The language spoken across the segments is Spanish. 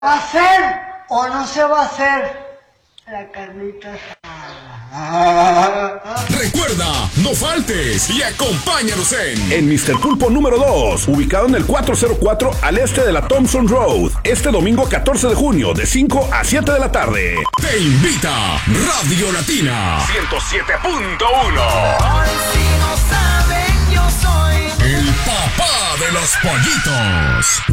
¿Va a ser o no se va a hacer la carnita asada? Recuerda, no faltes y acompáñanos en Mr. Pulpo número 2, ubicado en el 404 al este de la Thompson Road, este domingo 14 de junio, de 5 a 7 de la tarde. Te invita Radio Latina 107.1. El papá de los pollitos.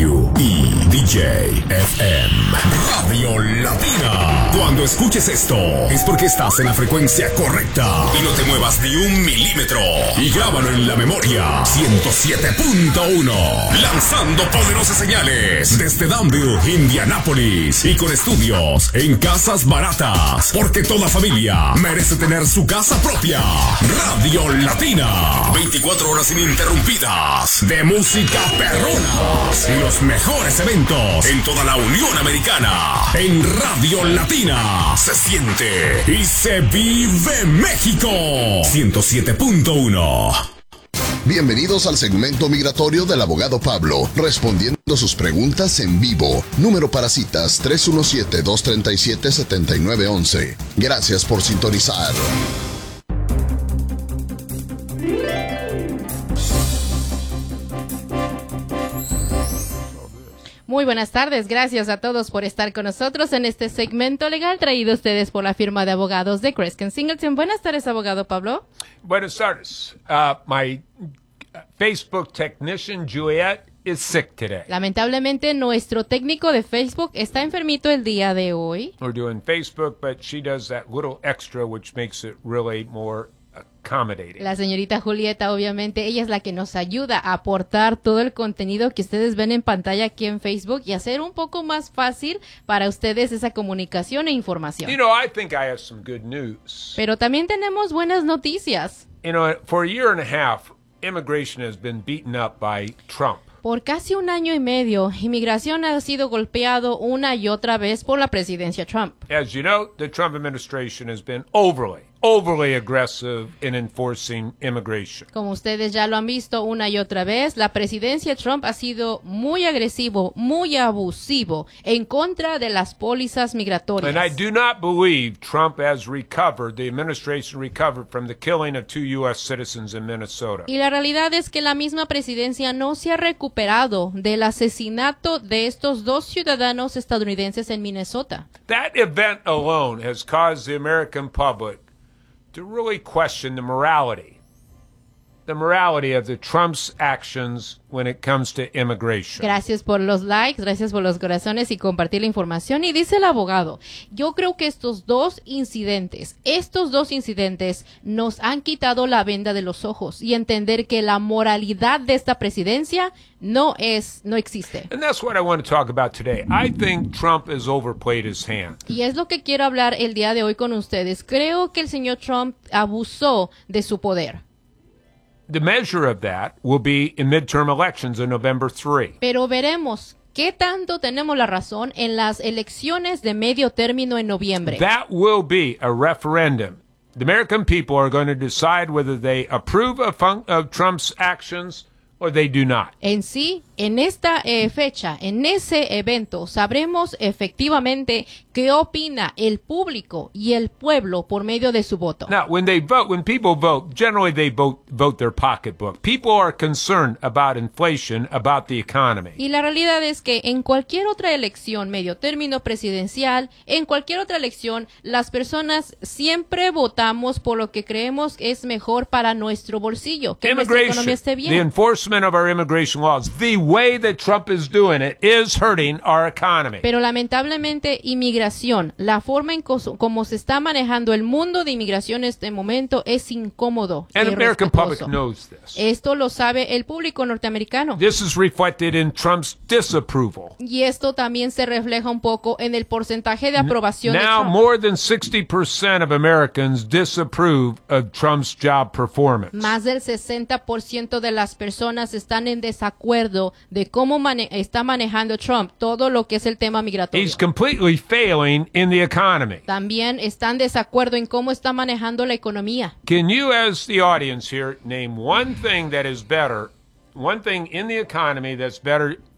WEDJ-FM Radio Latina. Cuando escuches esto, es porque estás en la frecuencia correcta. Y no te muevas ni un milímetro. Y grábalo en la memoria. 107.1. Lanzando poderosas señales desde Danville, Indianápolis. Y con estudios en casas baratas. Porque toda familia merece tener su casa propia. Radio Latina. 24 horas ininterrumpidas de música perrona y los mejores eventos en toda la Unión Americana. En Radio Latina se siente y se vive México. 107.1. Bienvenidos al segmento migratorio del abogado Pablo, respondiendo sus preguntas en vivo. Número para citas 317-237-7911. Gracias por sintonizar. Muy buenas tardes, gracias a todos por estar con nosotros en este segmento legal traído a ustedes por la firma de abogados de Kreskin Singleton. Buenas tardes, abogado Pablo. Buenas tardes. My Facebook technician, Juliet, is sick today. Lamentablemente, nuestro técnico de Facebook está enfermito el día de hoy. We're doing Facebook, but she does that little extra, which makes it really more accommodating. La señorita Julieta, obviamente, ella es la que nos ayuda a aportar todo el contenido que ustedes ven en pantalla aquí en Facebook y hacer un poco más fácil para ustedes esa comunicación e información. You know, I think I have some good news. Pero también tenemos buenas noticias. You know, for a year and a half, immigration has been beaten up by Trump. Por casi un año y medio, inmigración ha sido golpeado una y otra vez por la presidencia Trump. As you know, the Trump administration has been overly aggressive in enforcing immigration. Como ustedes ya lo han visto una y otra vez, la presidencia Trump ha sido muy agresivo, muy abusivo en contra de las pólizas migratorias. And I do not believe Trump has recovered, the administration recovered from the killing of 2 U.S. citizens in Minnesota. Y la realidad es que la misma presidencia no se ha recuperado del asesinato de estos 2 ciudadanos estadounidenses en Minnesota. That event alone has caused the American public to really question the morality of the Trump's actions when it comes to immigration. Gracias por los likes, gracias por los corazones y compartir la información. Y dice el abogado, yo creo que estos dos incidentes nos han quitado la venda de los ojos y entender que la moralidad de esta presidencia no existe. And that's what I want to talk about today. I think Trump has overplayed his hand. Y es lo que quiero hablar el día de hoy con ustedes. Creo que el señor Trump abusó de su poder. The measure of that will be in midterm elections on November 3. Pero veremos qué tanto tenemos la razón en las elecciones de medio término en noviembre. That will be a referendum. The American people are going to decide whether they approve of Trump's actions or they do not. En sí, en esta fecha, en ese evento, sabremos efectivamente qué opina el público y el pueblo por medio de su voto. Now, when people vote, generally they vote their pocketbook. People are concerned about inflation, about the economy. Y la realidad es que en cualquier otra elección, medio término presidencial, en cualquier otra elección, las personas siempre votamos por lo que creemos es mejor para nuestro bolsillo, que nuestra economía esté bien. The enforcement of our immigration laws, the way that Trump is doing it is hurting our economy. Pero lamentablemente, inmigración, la forma en como se está manejando el mundo de inmigración en este momento es incómodo. And the American public knows this. Esto lo sabe el público norteamericano. This is reflected in Trump's disapproval. Y esto también se refleja un poco en el porcentaje de aprobación de Now, Trump. more than 60% of Americans disapprove of Trump's job performance. Más del 60% de las personas están en desacuerdo de cómo está manejando Trump todo lo que es el tema migratorio. He's completely failing in the economy. También están de desacuerdo en cómo está manejando la economía. Can you, as the audience here, name one thing that is better, one thing in the economy that's better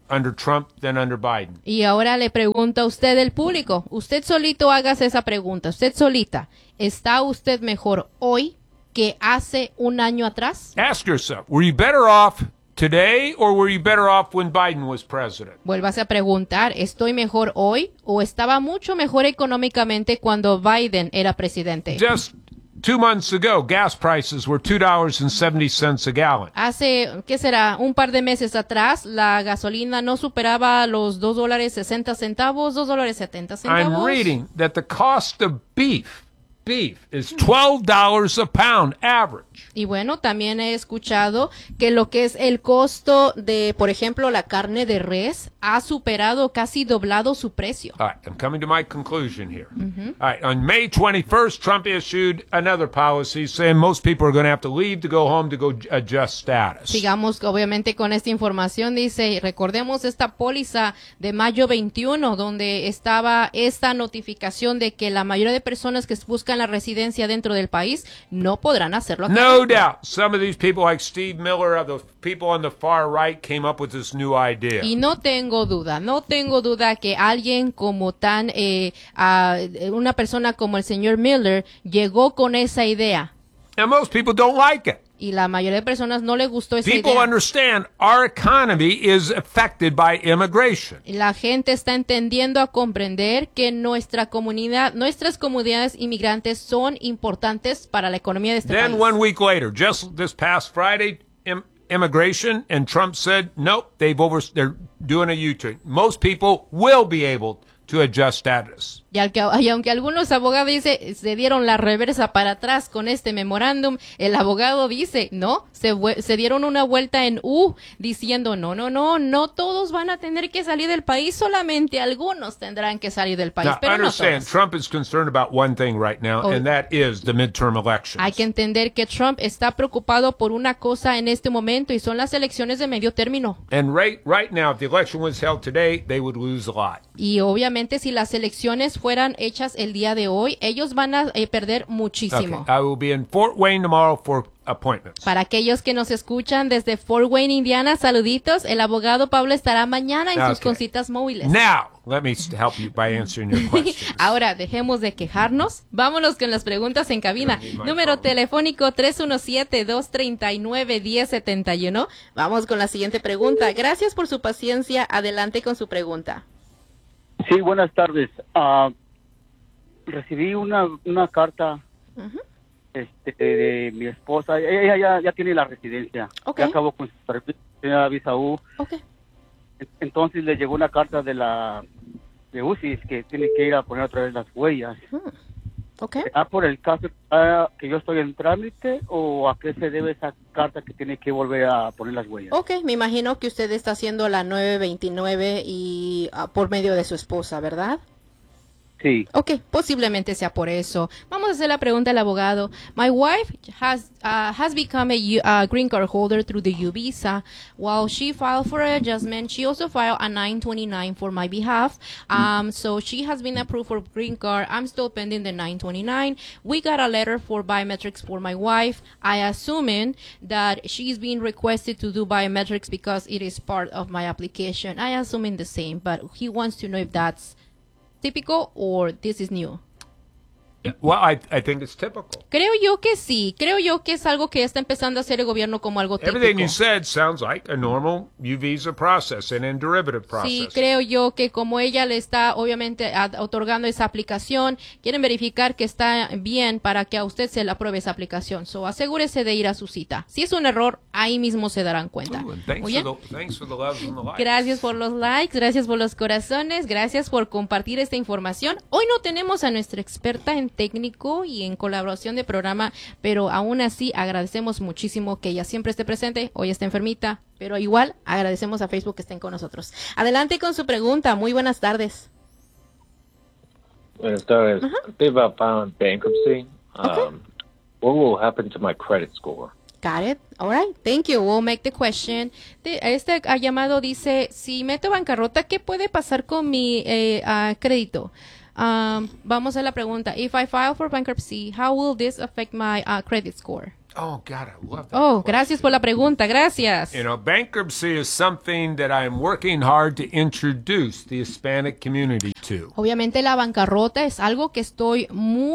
under Trump than under Biden. Y ahora le pregunto a usted, el público, usted solito hágase esa pregunta, usted solita, ¿está usted mejor hoy que hace un año atrás? Ask yourself, were you better off today or were you better off when Biden was president? Vuélvase a preguntar, ¿estoy mejor hoy o estaba mucho mejor económicamente cuando Biden era presidente? Just 2 months ago, gas prices were $2.70 a gallon. Hace, ¿qué será? Un par de meses atrás, la gasolina no superaba los $2.60, $2.70. I'm reading that the cost of beef is $12 a pound average. Y bueno, también he escuchado que lo que es el costo de, por ejemplo, la carne de res ha superado, casi doblado su precio. All right, I'm coming to my conclusion here. All right, on May 21st, Trump issued another policy saying most people are going to have to leave to go home to go adjust status. Sigamos, obviamente, con esta información. Dice, recordemos esta póliza de mayo 21, donde estaba esta notificación de que la mayoría de personas que buscan la residencia dentro del país no podrán hacerlo acá. No doubt, some of these people like Steve Miller, of the people on the far right, came up with this new idea. Y no tengo duda que alguien como una persona como el señor Miller llegó con esa idea. And most people don't like it. Y la mayoría de personas no le gustó esa People idea. understand our economy is affected by immigration. La gente está entendiendo a comprender que nuestras comunidades inmigrantes son importantes para la economía de este Then país. 1 week later, just this past Friday, immigration, and Trump said, nope, they're doing a U-turn. Most people will be able to adjust status. Y aunque algunos abogados dicen se dieron la reversa para atrás con este memorándum, el abogado dice, no, se dieron una vuelta en U diciendo, no todos van a tener que salir del país, solamente algunos tendrán que salir del país, Now, pero no understand, todos. Trump is concerned about one thing right now, and that is the midterm elections. Hay que entender que Trump está preocupado por una cosa en este momento y son las elecciones de medio término. And right now, if the election was held today, they would lose a lot. Y obviamente si las elecciones fueran hechas el día de hoy, ellos van a perder muchísimo. Okay. I will be in Fort Wayne tomorrow for appointments. Para aquellos que nos escuchan desde Fort Wayne, Indiana, saluditos. El abogado Pablo estará mañana en sus Okay. consultas móviles. Now, let me help you by answering your questions. Ahora, dejemos de quejarnos. Vámonos con las preguntas en cabina. Número telefónico 317-239-1071. Vamos con la siguiente pregunta. Gracias por su paciencia. Adelante con su pregunta. Sí, buenas tardes. Recibí una carta de mi esposa. Ella ya tiene la residencia. Ok. Ya acabó con su visa U. Ok. Entonces le llegó una carta de UCIS que tiene que ir a poner otra vez las huellas. Ok. ¿Por el caso que yo estoy en trámite o a qué se debe esa carta que tiene que volver a poner las huellas? Ok, me imagino que usted está haciendo la 929 y por medio de su esposa, ¿verdad? Sí. Ok, posiblemente sea por eso. Vamos a hacer la pregunta al abogado. My wife has become a green card holder through the U visa. While she filed for adjustment, she also filed a 929 for my behalf. So she has been approved for green card. I'm still pending the 929. We got a letter for biometrics for my wife. I assuming that she's being requested to do biometrics because it is part of my application. I assuming the same, but he wants to know if that's typical or this is new. Well, I think it's typical. Creo yo que sí. Creo yo que es algo que está empezando a hacer el gobierno como algo típico. Everything you said sounds like a normal U visa process and derivative process. Sí, creo yo que como ella le está obviamente otorgando esa aplicación, quieren verificar que está bien para que a usted se le apruebe esa aplicación. So, asegúrese de ir a su cita. Si es un error, ahí mismo se darán cuenta. Ooh, and Muy bien. thanks for the loves and the likes. Gracias por los likes, gracias por los corazones, gracias por compartir esta información. Hoy no tenemos a nuestra experta en técnico y en colaboración de programa, pero aún así agradecemos muchísimo que ella siempre esté presente. Hoy está enfermita, pero igual agradecemos a Facebook que estén con nosotros. Adelante con su pregunta. Muy buenas tardes. Buenas tardes. Think about filing bankruptcy. What will happen to my credit score? Got it. All right. Thank you. We'll make the question. Este llamado dice, si meto bancarrota, ¿qué puede pasar con mi crédito? Vamos a la pregunta. If I file for bankruptcy, how will this affect my credit score? Oh, God, I love that Oh, question. gracias por la pregunta, gracias. You know, bankruptcy is something that I'm working hard to introduce the Hispanic community to. Obviamente la bancarrota es algo que estoy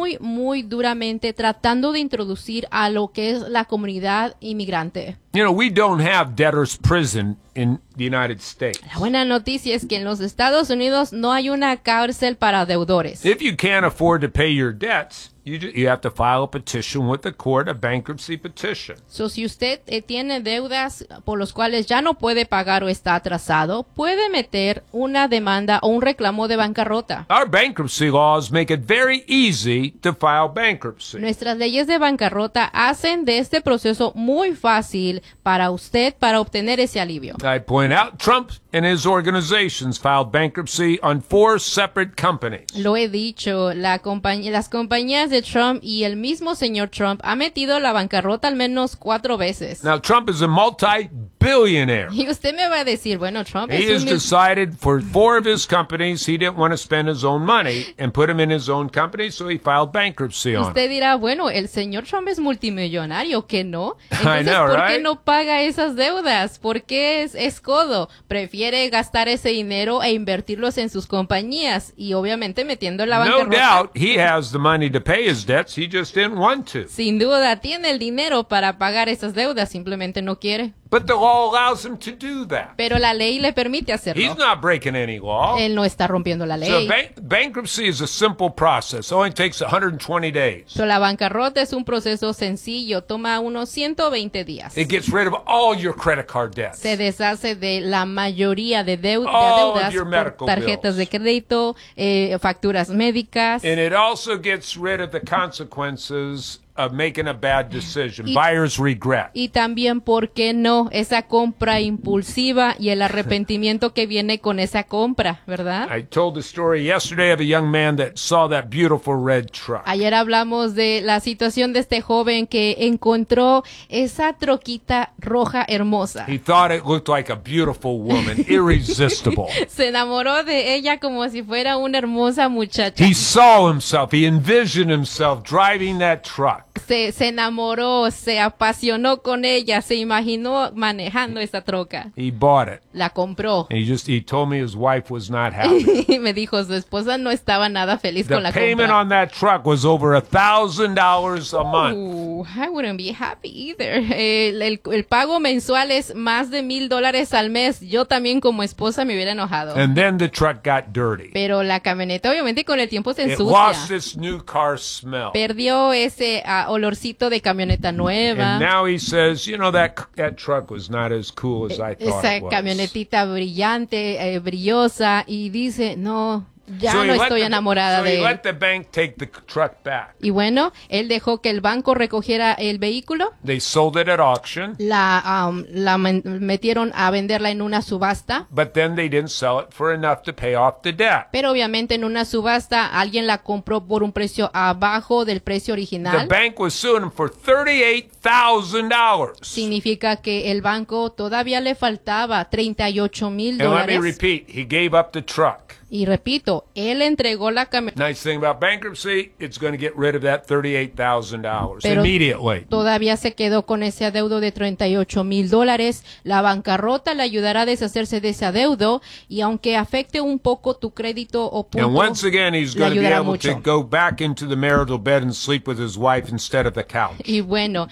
muy duramente tratando de introducir a lo que es la comunidad inmigrante. You know, we don't have debtor's prison in the United States. La buena noticia es que en los Estados Unidos no hay una cárcel para deudores. If you can't afford to pay your debts, you have to file a petition with the court, a bankruptcy petition. So, si usted tiene deudas por los cuales ya no puede pagar o está atrasado, puede meter una demanda o un reclamo de bancarrota. Our bankruptcy laws make it very easy to file bankruptcy. Nuestras leyes de bancarrota hacen de este proceso muy fácil para usted para obtener ese alivio. I point out Trump and his organizations filed bankruptcy on 4 separate companies. Lo he dicho, las compañías de Trump y el mismo señor Trump ha metido la bancarrota al menos 4 veces. Now, Trump is a multi-billionaire. Y usted me va a decir, bueno, Trump He es has un... decided for 4 of his companies he didn't want to spend his own money and put them in his own company, so he filed bankruptcy on them. Usted dirá, bueno, el señor Trump es multimillonario, ¿que no? I Entonces, know, ¿por qué right? no paga esas deudas? ¿Por qué es codo? Prefiere gastar ese dinero e invertirlos en sus compañías y obviamente metiendo la No bancarrota. doubt he has the money to pay his debts, he just didn't want to. Sin duda, tiene el dinero para pagar esas deudas, simplemente no quiere. But the law allows him to do that. Pero la ley le permite hacerlo. He's not breaking any law. Él no está rompiendo la So ley. bankruptcy is a simple process. It only takes 120 days. So, la bancarrota es un proceso sencillo, toma unos 120 días. It gets rid of all your credit card debts. Se deshace de la mayoría de, All deudas of your por medical tarjetas bills. de crédito, facturas médicas. And it also gets rid of the consequences of making a bad decision, Y- buyer's regret. Y también, ¿por qué no? Esa compra impulsiva y el arrepentimiento que viene con esa compra, ¿verdad? I told the story yesterday of a young man that saw that beautiful red truck. Ayer hablamos de la situación de este joven que encontró esa troquita roja hermosa. He thought it looked like a beautiful woman, irresistible. Se enamoró de ella como si fuera una hermosa muchacha. He saw himself, he envisioned himself driving that truck. Se enamoró, se apasionó con ella, se imaginó manejando esa troca. He bought it. La compró. He told me his wife was not happy. Y me dijo, su esposa no estaba nada feliz con The la payment compra. on that truck was over $1,000 a month. I wouldn't be happy either. El pago mensual es más de $1,000 al mes. Yo también como esposa me hubiera enojado. And then the truck got dirty. Pero la camioneta obviamente con el tiempo se It ensucia. lost its new car smell. Perdió ese olorcito de camioneta nueva. And now he says, you know, that truck was not as cool as I thought Esa it was. camionetita brillante, brillosa, y dice, no, ya So he no let estoy the- enamorada so de he él. let the bank take the truck back. Y bueno, él dejó que el banco recogiera el vehículo, They sold it at auction, la metieron a venderla en una subasta, but then they didn't sell it for enough to pay off the debt. pero obviamente en una subasta alguien la compró por un precio abajo del precio The original. bank was suing him for $38,000. Significa que el banco todavía le faltaba $38,000. And let me repeat, he gave up the truck. Y repito, él entregó la camioneta. Nice thing about bankruptcy, it's going to get rid of that $38,000 Pero immediately. todavía se quedó con ese adeudo de $38,000. La bancarrota le ayudará a deshacerse de ese adeudo y aunque afecte un poco tu crédito o punto, And once again, he's le going to be ayudará able to mucho. go back into the marital bed and sleep with his wife instead of the couch. Y bueno,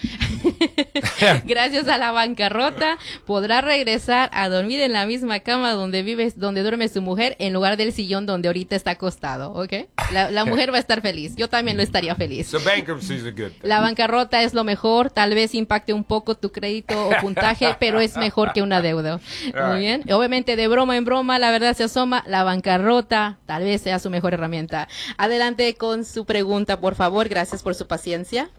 gracias a la bancarrota podrá regresar a dormir en la misma cama donde duerme su mujer en lugar del sillón donde ahorita está acostado, ¿ok? La mujer va a estar feliz. Yo también lo estaría feliz. So bankruptcy is a good thing. La bancarrota es lo mejor, tal vez impacte un poco tu crédito o puntaje, pero es mejor que una deuda. Muy bien. Obviamente, de broma en broma, la verdad se asoma, la bancarrota tal vez sea su mejor herramienta. Adelante con su pregunta, por favor. Gracias por su paciencia.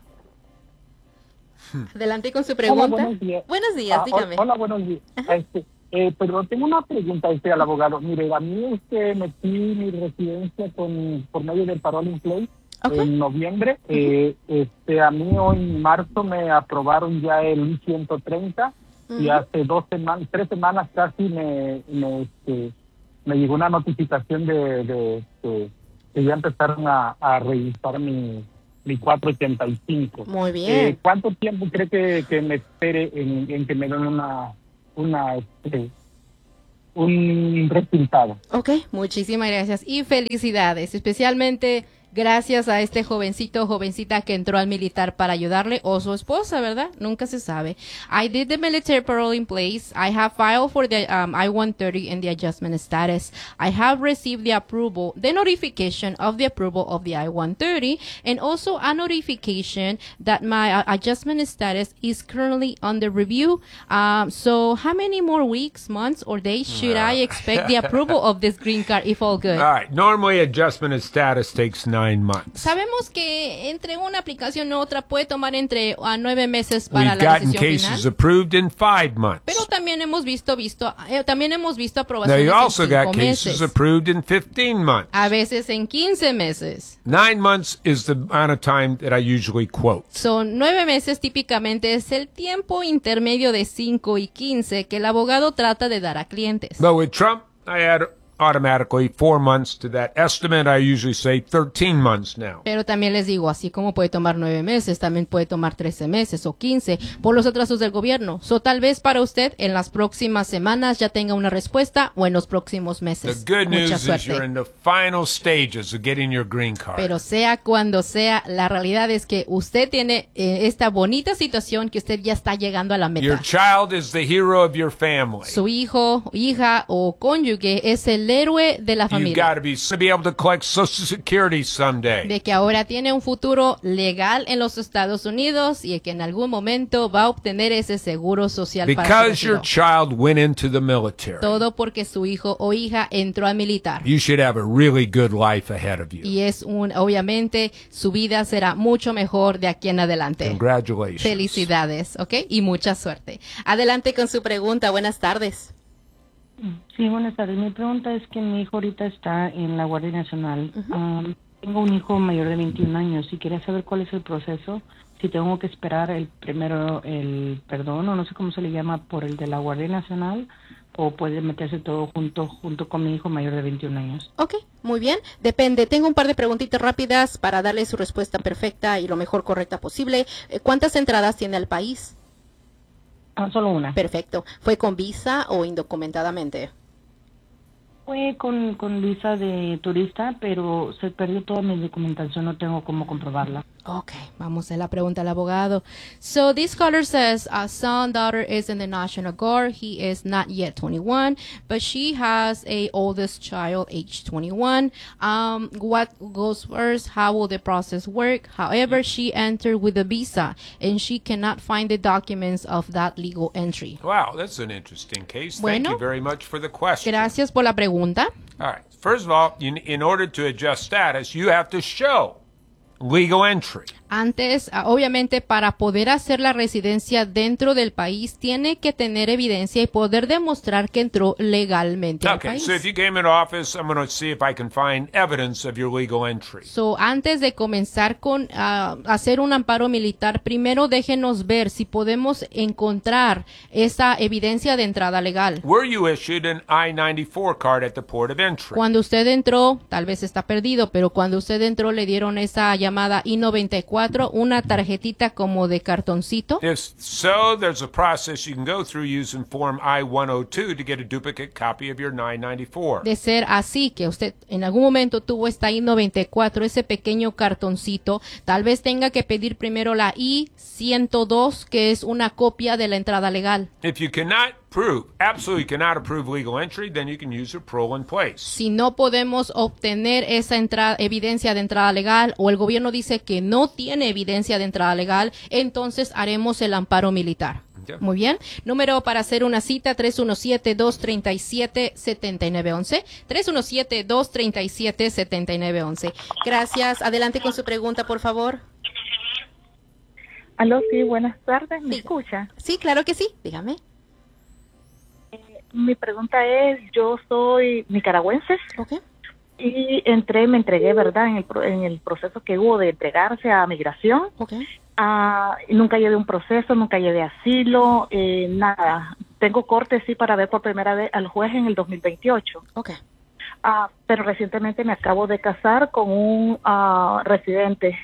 Adelante con su pregunta. Hola, buenos días. Buenos días, dígame. Hola, buenos días. Perdón, tengo una pregunta al abogado. Mire, a mí metí mi residencia por medio del Parole in Place en noviembre. A mí hoy en marzo me aprobaron ya el I-130 y hace 3 semanas casi me llegó una notificación de que ya empezaron a revisar mi mi 485. Muy bien. ¿Cuánto tiempo cree que me espere en que me den un resultado? Ok, muchísimas gracias y felicidades, especialmente gracias a este jovencito o jovencita que entró al militar para ayudarle o su esposa, ¿verdad? Nunca se sabe. I did the military parole in place. I have filed for the I-130 and the adjustment status. I have received the notification of the approval of the I-130 and also a notification that my adjustment status is currently under review. So how many more weeks, months, or days should I expect the approval of this green card if all good? All right. Normally, adjustment of status takes 9 months. Sabemos que entre una aplicación y otra puede tomar entre 9 meses para We've la gotten decisión cases final. approved in 5 months. Pero también hemos visto Now, aprobaciones you en also 5 got meses. cases approved in 15 months. A veces en 15 meses. 9 months is the amount of time that I usually quote. Son 9 meses típicamente es el tiempo intermedio de 5 y 15 que el abogado trata de dar a clientes. But with Trump, I add automatically 4 months to that estimate. I usually say 13 months now. Pero también les digo, así como puede tomar 9 meses, también puede tomar 13 meses o 15 por los atrasos del gobierno. So tal vez para usted en las próximas semanas ya tenga una respuesta o en los próximos The meses. good Mucha news is suerte. you're in the final stages of getting your green card. Pero sea cuando sea, la realidad es que usted tiene esta bonita situación que usted ya está llegando a la Your meta. child is the hero of your family. Su hijo, hija o cónyuge es el héroe de la You familia. got to be able to collect Social Security someday. De que ahora tiene un futuro legal en los Estados Unidos y que en algún momento va a obtener ese seguro social para su Because your retiro. child went into the military. Todo porque su hijo o hija entró al militar. You should have a really good life ahead of you. Y obviamente, su vida será mucho mejor de aquí en adelante. Congratulations. Felicidades, ¿ok? Y mucha suerte. Adelante con su pregunta. Buenas tardes. Sí, buenas tardes. Mi pregunta es que mi hijo ahorita está en la Guardia Nacional. Tengo un hijo mayor de 21 años y quería saber cuál es el proceso. Si tengo que esperar el perdón, o no sé cómo se le llama, por el de la Guardia Nacional, o puede meterse todo junto con mi hijo mayor de 21 años. Ok, muy bien. Depende. Tengo un par de preguntitas rápidas para darle su respuesta perfecta y lo mejor correcta posible. ¿Cuántas entradas tiene al país? Solo una. Perfecto. ¿Fue con visa o indocumentadamente? Fue con visa de turista, pero se perdió toda mi documentación, no tengo cómo comprobarla. Okay, vamos a la pregunta al abogado. So this caller says a son, daughter is in the National Guard. He is not yet 21, but she has a oldest child, age 21. What goes first? How will the process work? However, she entered with a visa, and she cannot find the documents of that legal entry. Wow, that's an interesting case. Bueno. Thank you very much for the question. Gracias por la pregunta. All right. First of all, in order to adjust status, you have to show legal entry. Antes, obviamente, para poder hacer la residencia dentro del país, tiene que tener evidencia y poder demostrar que entró legalmente al Okay, país. so if you came into office, I'm going to see if I can find evidence of your legal entry. So, antes de comenzar con hacer un amparo militar, primero déjenos ver si podemos encontrar esa evidencia de entrada legal. Were you issued an I-94 card at the port of entry? Cuando usted entró, tal vez está perdido, pero cuando usted entró le dieron esa llamada I-94, una tarjetita como de cartoncito. If so, there's a process you can go through using Form I-102 to get a duplicate copy of your 994. De ser así, que usted en algún momento tuvo esta I-94, ese pequeño cartoncito, tal vez tenga que pedir primero la I-102, que es una copia de la entrada legal. If you absolutely cannot approve legal entry, then you can use your parole in place. Si no podemos obtener esa evidencia de entrada legal o el gobierno dice que no tiene evidencia de entrada legal, entonces haremos el amparo militar. Okay. Muy bien. Número para hacer una cita, 317-237-7911. 317-237-7911. Gracias. Adelante con su pregunta, por favor. Aló, sí, buenas tardes. ¿Me Sí. escucha? Sí, claro que sí. Dígame. Mi pregunta es, yo soy nicaragüense Ok. y me entregué, ¿verdad?, en el proceso que hubo de entregarse a migración. Ok. Nunca llevé un proceso, nunca llevé asilo, nada. Tengo corte, sí, para ver por primera vez al juez en el 2028. Ok. Pero recientemente me acabo de casar con un residente.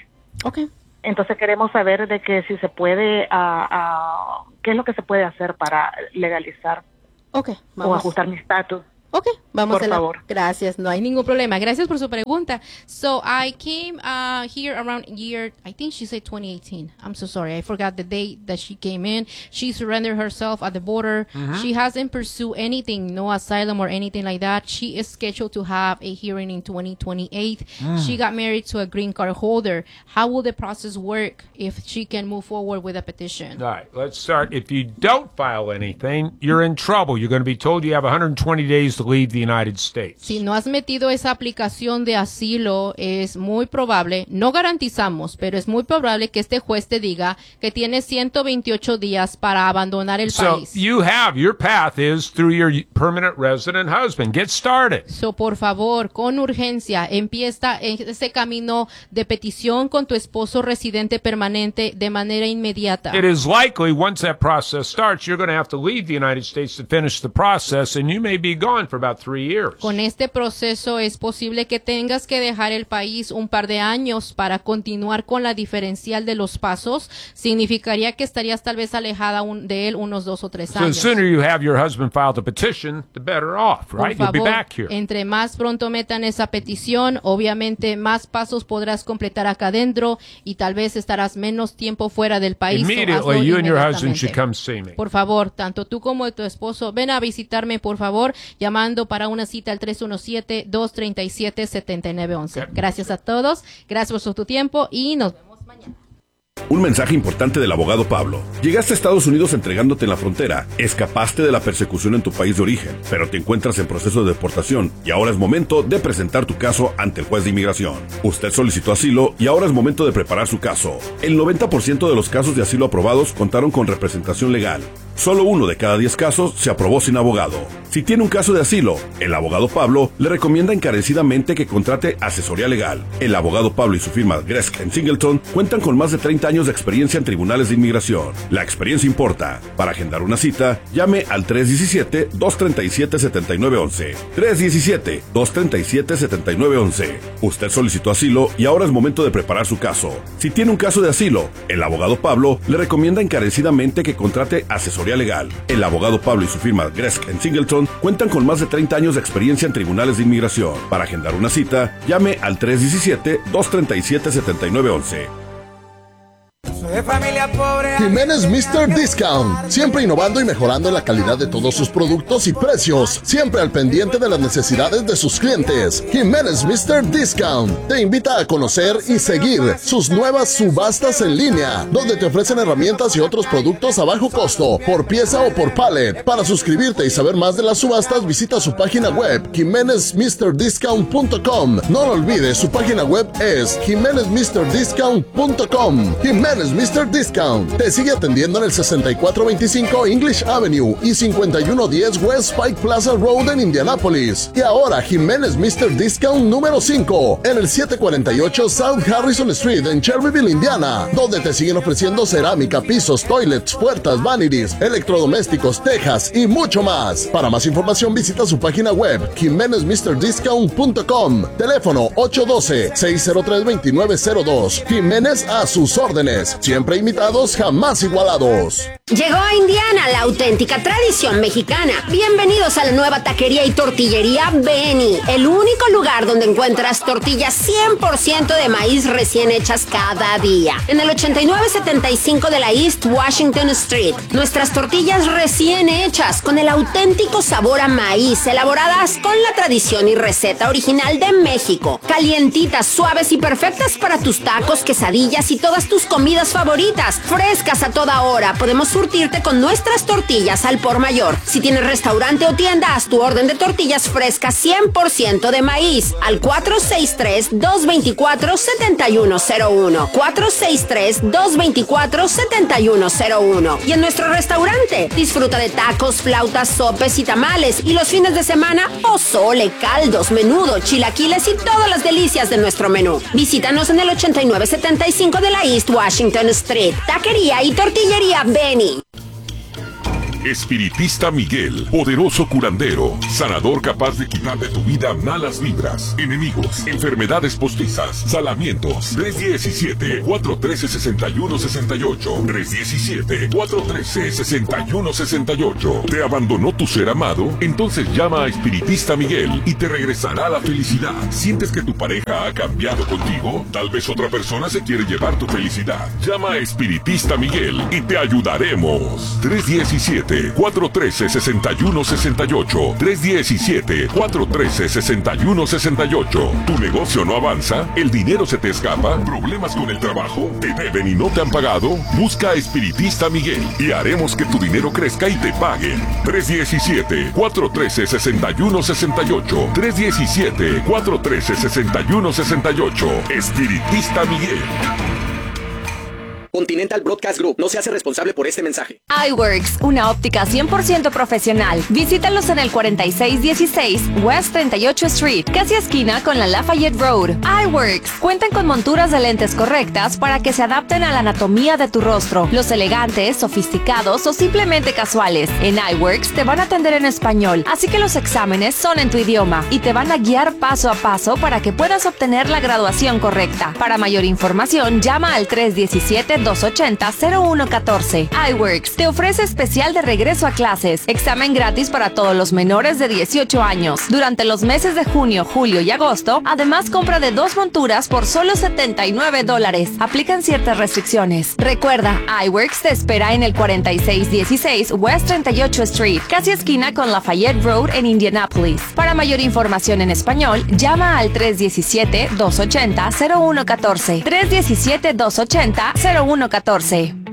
Okay. Entonces queremos saber de que si se puede, qué es lo que se puede hacer para legalizar o ajustar mi estatus. Okay, vamos por favor. Gracias, no hay ningún problema. Gracias por su pregunta. So I came here around year, I think she said 2018. I'm so sorry, I forgot the date that she came in. She surrendered herself at the border. She hasn't pursued anything, no asylum or anything like that. She is scheduled to have a hearing in 2028. She got married to a green card holder. How will the process work if she can move forward with a petition? All right, let's start. If you don't file anything, you're in trouble. You're going to be told you have 120 days to leave the United States. Si no has metido esa aplicación de asilo, es muy probable, no garantizamos, pero es muy probable que este juez te diga que tienes 128 días para abandonar el país. So you have, your path is through your permanent resident husband. Get started. So por favor, con urgencia, empieza ese camino de petición con tu esposo residente permanente de manera inmediata. It is likely once that process starts, you're going to have to leave the United States to finish the process, and you may be gone for about 3 years. Con este proceso es posible que tengas que dejar el país un par de años para continuar con la diferencial de los pasos. Significaría que estarías tal vez alejada de él unos 2 o 3 So años. the sooner you have your husband file the petition, the better off, right? Por favor, You'll be back here. entre más pronto metan esa petición, obviamente más pasos podrás completar acá adentro y tal vez estarás menos tiempo fuera del país. Immediately, you and your husband should come see me. Por favor, tanto tú como tu esposo, ven a visitarme, por favor, llamando para una cita al 317-237-7911. Gracias a todos, gracias por tu tiempo y nos vemos mañana. Un mensaje importante del abogado Pablo. Llegaste a Estados Unidos entregándote en la frontera, escapaste de la persecución en tu país de origen, pero te encuentras en proceso de deportación y ahora es momento de presentar tu caso ante el juez de inmigración. Usted solicitó asilo y ahora es momento de preparar su caso. El 90% de los casos de asilo aprobados contaron con representación legal. Solo 1 de cada 10 casos se aprobó sin abogado. Si tiene un caso de asilo, el abogado Pablo le recomienda encarecidamente que contrate asesoría legal. El abogado Pablo y su firma Gresk & Singleton cuentan con más de 30 años de experiencia en tribunales de inmigración. La experiencia importa. Para agendar una cita, llame al 317-237-7911. 317-237-7911. Usted solicitó asilo y ahora es momento de preparar su caso. Si tiene un caso de asilo, el abogado Pablo le recomienda encarecidamente que contrate asesoría legal. El abogado Pablo y su firma Gresk & Singleton cuentan con más de 30 años de experiencia en tribunales de inmigración. Para agendar una cita, llame al 317-237-7911. De familia pobre. Jiménez Mr. Discount, siempre innovando y mejorando la calidad de todos sus productos y precios, siempre al pendiente de las necesidades de sus clientes. Jiménez Mr. Discount te invita a conocer y seguir sus nuevas subastas en línea, donde te ofrecen herramientas y otros productos a bajo costo, por pieza o por pallet. Para suscribirte y saber más de las subastas, visita su página web, jimenezmrdiscount.com. No lo olvides, su página web es jimenezmrdiscount.com. Jiménez Mr. Discount te sigue atendiendo en el 6425 English Avenue y 5110 West Pike Plaza Road en Indianápolis. Y ahora Jiménez Mr. Discount número 5 en el 748 South Harrison Street en Cherryville, Indiana, donde te siguen ofreciendo cerámica, pisos, toilets, puertas, vanities, electrodomésticos, tejas y mucho más. Para más información visita su página web jimenezmrdiscount.com. Teléfono 812-603-2902. Jiménez a sus órdenes. Siempre imitados, jamás igualados. Llegó a Indiana la auténtica tradición mexicana. Bienvenidos a la nueva taquería y tortillería Benny, el único lugar donde encuentras tortillas 100% de maíz recién hechas cada día. En el 8975 de la East Washington Street. Nuestras tortillas recién hechas con el auténtico sabor a maíz, elaboradas con la tradición y receta original de México. Calientitas, suaves y perfectas para tus tacos, quesadillas y todas tus comidas favoritas. Frescas a toda hora. Podemos surtirte con nuestras tortillas al por mayor. Si tienes restaurante o tienda, haz tu orden de tortillas frescas 100% de maíz al 463-224-7101. 463-224-7101. Y en nuestro restaurante, disfruta de tacos, flautas, sopes y tamales. Y los fines de semana, pozole, caldos, menudo, chilaquiles y todas las delicias de nuestro menú. Visítanos en el 8975 de la East Washington Street. Taquería y tortillería Benny. Espiritista Miguel, poderoso curandero, sanador capaz de quitar de tu vida malas vibras, enemigos, enfermedades postizas, salamientos. 317-413-6168. 317-413-6168. ¿Te abandonó tu ser amado? Entonces llama a Espiritista Miguel y te regresará la felicidad. ¿Sientes que tu pareja ha cambiado contigo? Tal vez otra persona se quiere llevar tu felicidad. Llama a Espiritista Miguel y te ayudaremos. 317-413-6168. 317-413-6168. ¿Tu negocio no avanza? ¿El dinero se te escapa? ¿Problemas con el trabajo? ¿Te deben y no te han pagado? Busca a Espiritista Miguel y haremos que tu dinero crezca y te paguen. 317-413-6168. 317-413-6168. Espiritista Miguel. Continental Broadcast Group no se hace responsable por este mensaje. iWorks, una óptica 100% profesional. Visítalos en el 4616 West 38 Street, casi esquina con la Lafayette Road. iWorks cuentan con monturas de lentes correctas para que se adapten a la anatomía de tu rostro. Los elegantes, sofisticados o simplemente casuales. En iWorks te van a atender en español, así que los exámenes son en tu idioma y te van a guiar paso a paso para que puedas obtener la graduación correcta. Para mayor información, llama al 317-280-0114. iWorks te ofrece especial de regreso a clases. Examen gratis para todos los menores de 18 años. Durante los meses de junio, julio y agosto, además compra de 2 monturas por solo $79. Aplican ciertas restricciones. Recuerda, iWorks te espera en el 4616 West 38 Street, casi esquina con Lafayette Road en Indianapolis. Para mayor información en español, llama al 317-280-0114. 317-280-0114.